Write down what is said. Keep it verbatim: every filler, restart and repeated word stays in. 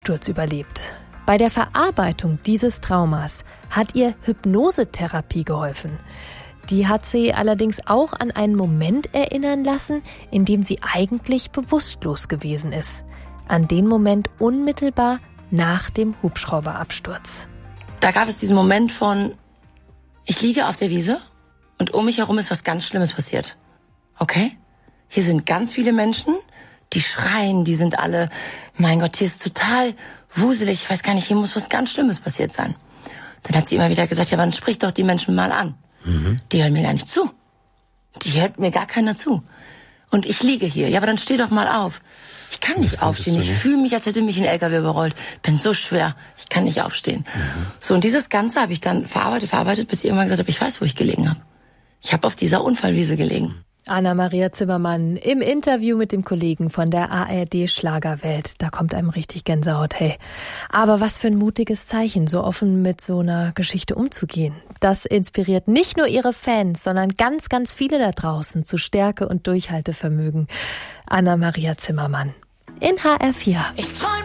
Sturz überlebt. Bei der Verarbeitung dieses Traumas hat ihr Hypnosetherapie geholfen. Die hat sie allerdings auch an einen Moment erinnern lassen, in dem sie eigentlich bewusstlos gewesen ist. An den Moment unmittelbar nach dem Hubschrauberabsturz. Da gab es diesen Moment von, ich liege auf der Wiese und um mich herum ist was ganz Schlimmes passiert. Okay? Hier sind ganz viele Menschen, die schreien, die sind alle, mein Gott, hier ist total wuselig, ich weiß gar nicht, hier muss was ganz Schlimmes passiert sein. Dann hat sie immer wieder gesagt, ja, dann sprich doch die Menschen mal an. Mhm. Die hören mir gar nicht zu. Die hört mir gar keiner zu. Und ich liege hier. Ja, aber dann steh doch mal auf. Ich kann nicht das aufstehen. Ich fühle mich, als hätte mich ein L K W überrollt. Bin so schwer. Ich kann nicht aufstehen. Mhm. So, und dieses Ganze habe ich dann verarbeitet, verarbeitet, bis ich irgendwann gesagt habe, ich weiß, wo ich gelegen habe. Ich habe auf dieser Unfallwiese gelegen. Anna-Maria Zimmermann im Interview mit dem Kollegen von der A R D Schlagerwelt. Da kommt einem richtig Gänsehaut, hey. Aber was für ein mutiges Zeichen, so offen mit so einer Geschichte umzugehen. Das inspiriert nicht nur ihre Fans, sondern ganz, ganz viele da draußen zu Stärke und Durchhaltevermögen. Anna-Maria Zimmermann in H R vier.